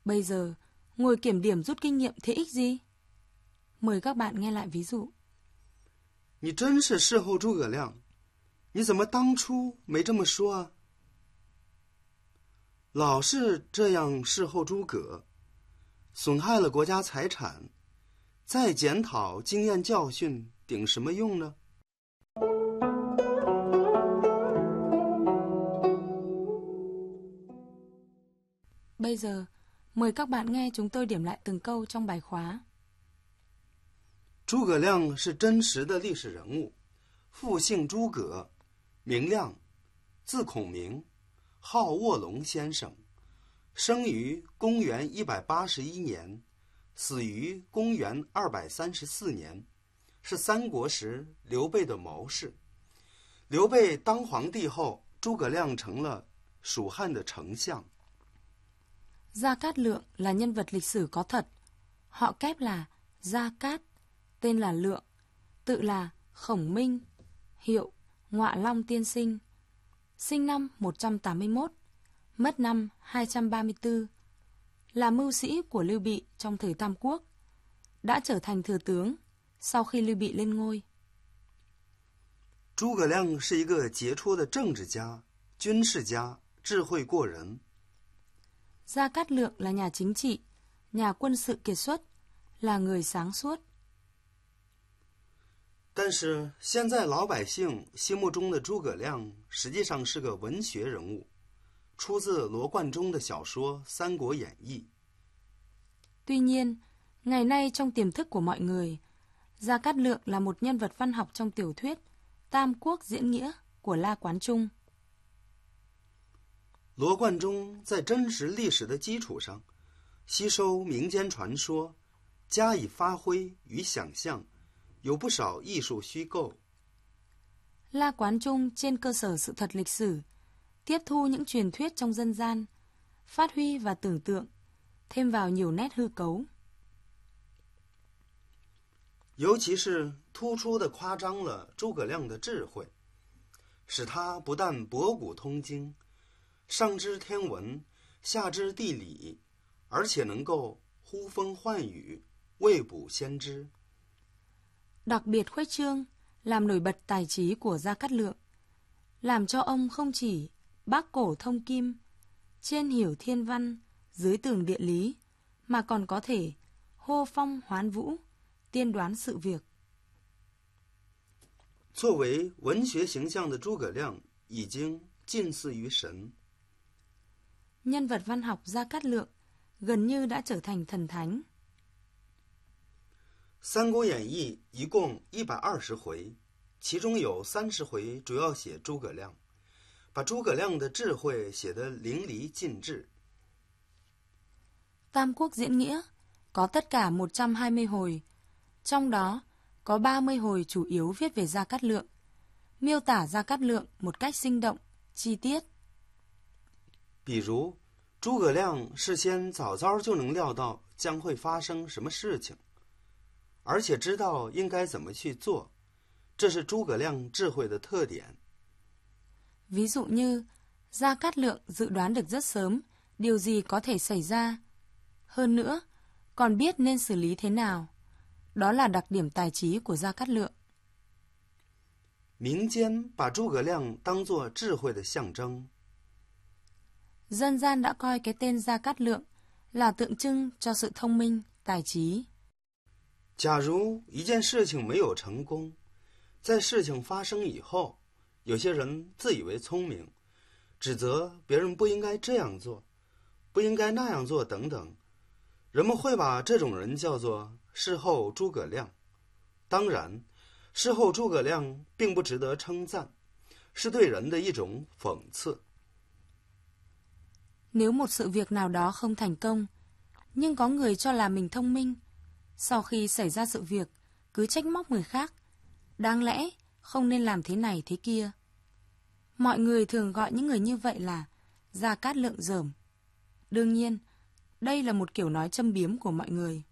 Bây giờ, ngồi kiểm điểm rút kinh nghiệm thế ích gì? Mời các bạn nghe lại ví dụ. 你真是事后诸葛亮，你怎么当初没这么说啊？老是这样事后诸葛，损害了国家财产，再检讨经验教训，顶什么用呢？ Bây giờ, mời các bạn nghe chúng tôi điểm lại từng câu trong bài khóa. 诸葛亮是真实的历史人物，父姓诸葛，名亮，字孔明，号卧龙先生，生于公元181年，死于公元234年，是三国时刘备的谋士。刘备当皇帝后，诸葛亮成了蜀汉的丞相。 Gia Cát Lượng là nhân vật lịch sử có thật. Họ kép là Gia Cát, tên là Lượng, tự là Khổng Minh, hiệu Ngọa Long Tiên Sinh. Sinh năm 181, mất năm 234, là mưu sĩ của Lưu Bị trong thời Tam Quốc, đã trở thành thừa tướng sau khi Lưu Bị lên ngôi. 诸葛亮是一个杰出的政治家、军事家，智慧过人。 Gia Cát Lượng là nhà chính trị, nhà quân sự kiệt xuất, là người sáng suốt. 但是现在老百姓心目中的诸葛亮实际上是个文学人物，出自罗贯中的小说《三国演义》。 Tuy nhiên, ngày nay trong tiềm thức của mọi người, Gia Cát Lượng là một nhân vật văn học trong tiểu thuyết Tam Quốc Diễn Nghĩa của La Quán Trung. 罗贯中在真实历史的基础上，吸收民间传说，加以发挥与想象，有不少艺术虚构。 La Quán Trung trên cơ sở sự thật lịch sử, tiếp thu những truyền thuyết trong dân gian, phát huy và tưởng tượng, thêm vào nhiều nét hư cấu. 尤其是突出地夸张了诸葛亮的智慧，使他不但博古通今， 上知天文，下知地理，而且能够呼风唤雨，未卜先知。 Đặc biệt khuếch trương, làm nổi bật tài trí của Gia Cát Lượng, làm cho ông không chỉ bác cổ thông kim, trên hiểu thiên văn, dưới tường địa lý, mà còn có thể hô phong hoán vũ, tiên đoán sự việc. 作为文学形象的诸葛亮，已经近似于神。 Nhân vật văn học Gia Cát Lượng gần như đã trở thành thần thánh. 《三国演义》一共120回，其中有30回主要写诸葛亮，把诸葛亮的智慧写得淋漓尽致。 Tam Quốc Diễn Nghĩa có tất cả 120 hồi, trong đó có 30 hồi chủ yếu viết về Gia Cát Lượng, miêu tả Gia Cát Lượng một cách sinh động, chi tiết. 比如，诸葛亮事先早早就能料到将会发生什么事情，而且知道应该怎么去做，这是诸葛亮智慧的特点。 Ví dụ như, Gia Cát Lượng dự đoán được rất sớm điều gì có thể xảy ra. Hơn nữa, còn biết nên xử lý thế nào. Đó là đặc điểm tài trí của Gia Cát Lượng. 民间把诸葛亮当作智慧的象征。 Dân gian đã coi cái tên Gia Cát Lượng là tượng trưng cho sự thông minh, tài trí. 假如一件事情没有成功，在事情发生以后，有些人自以为聪明，指责别人不应该这样做，不应该那样做等等，人们会把这种人叫做事后诸葛亮。当然，事后诸葛亮并不值得称赞，是对人的一种讽刺。 Nếu một sự việc nào đó không thành công, nhưng có người cho là mình thông minh, sau khi xảy ra sự việc, cứ trách móc người khác, đáng lẽ không nên làm thế này thế kia. Mọi người thường gọi những người như vậy là Gia Cát Lượng dởm. Đương nhiên, đây là một kiểu nói châm biếm của mọi người.